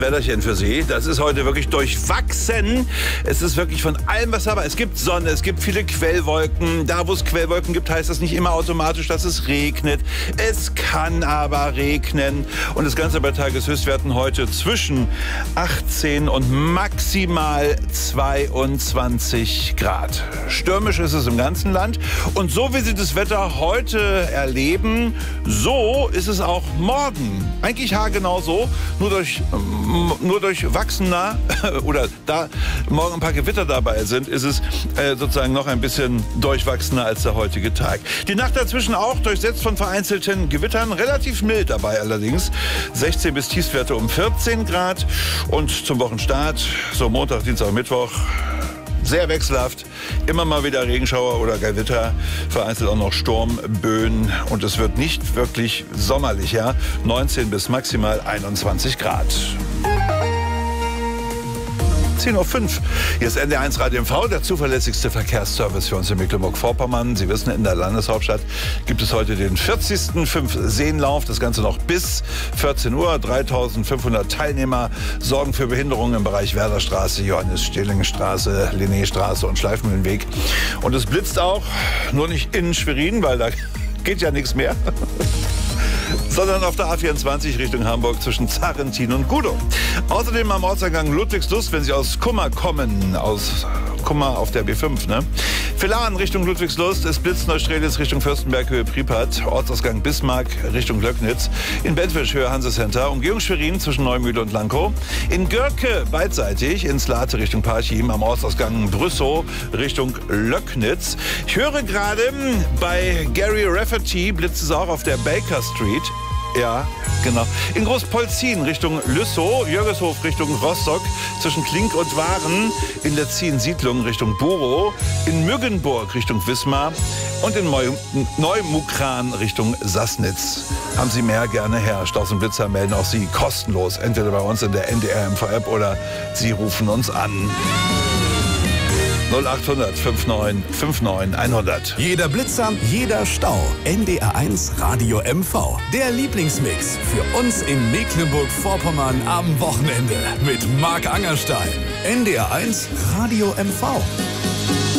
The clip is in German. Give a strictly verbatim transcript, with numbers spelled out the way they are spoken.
Wetterchen für Sie. Das ist heute wirklich durchwachsen. Es ist wirklich von allem was dabei. Es gibt Sonne, es gibt viele Quellwolken. Da, wo es Quellwolken gibt, heißt das nicht immer automatisch, dass es regnet. Es kann aber regnen. Und das Ganze bei Tageshöchstwerten heute zwischen achtzehn und maximal zweiundzwanzig Grad. Stürmisch ist es im ganzen Land. Und so wie Sie das Wetter heute erleben, so ist es auch morgen. Eigentlich haargenau so, nur durch nur durchwachsener oder da morgen ein paar Gewitter dabei sind, ist es äh, sozusagen noch ein bisschen durchwachsener als der heutige Tag. Die Nacht dazwischen auch durchsetzt von vereinzelten Gewittern, relativ mild dabei allerdings. sechzehn bis Tiefstwerte um vierzehn Grad und zum Wochenstart, so Montag, Dienstag, Mittwoch, sehr wechselhaft, immer mal wieder Regenschauer oder Gewitter, vereinzelt auch noch Sturmböen und es wird nicht wirklich sommerlich, ja, neunzehn bis maximal einundzwanzig Grad. zehn Uhr fünf. Hier ist N D R eins Radio M V, der zuverlässigste Verkehrsservice für uns in Mecklenburg-Vorpommern. Sie wissen, in der Landeshauptstadt gibt es heute den vierzigsten Fünf-Seenlauf. Das Ganze noch bis vierzehn Uhr. dreitausendfünfhundert Teilnehmer sorgen für Behinderungen im Bereich Werderstraße, Johannes-Stehling-Straße, Linné-Straße und Schleifmühlenweg. Und es blitzt auch, nur nicht in Schwerin, weil da geht ja nichts mehr. Sondern auf der A vierundzwanzig Richtung Hamburg zwischen Zarrentin und Gudow. Außerdem am Ortseingang Ludwigslust, wenn Sie aus Kummer kommen, aus Kummer auf der B fünf, ne? Villaren Richtung Ludwigslust, es blitzt Neustrelitz Richtung Fürstenberg, Höhe Pripat, Ortsausgang Bismarck Richtung Löcknitz, in Bentwisch Höhe Hansecenter, Umgehung Schwerin zwischen Neumühle und Lankow, in Görke beidseitig, in Slate Richtung Parchim, am Ortsausgang Brüssow Richtung Löcknitz. Ich höre gerade, bei Gary Rafferty blitzt es auch auf der Baker Street. Ja, genau. In Großpolzin Richtung Lüssow, Jörgeshof Richtung Rostock, zwischen Klink und Waren, in der Ziehen-Siedlung Richtung Borow, in Müggenburg Richtung Wismar und in Neu Neumukran Richtung Sassnitz. Haben Sie mehr, gerne her. Staus und Blitzer melden auch Sie kostenlos, entweder bei uns in der N D R M V-App oder Sie rufen uns an. null achthundert neunundfünfzig neunundfünfzig hundert. Jeder Blitzer, jeder Stau. N D R eins Radio M V. Der Lieblingsmix für uns in Mecklenburg-Vorpommern am Wochenende mit Marc Angerstein. N D R eins Radio M V.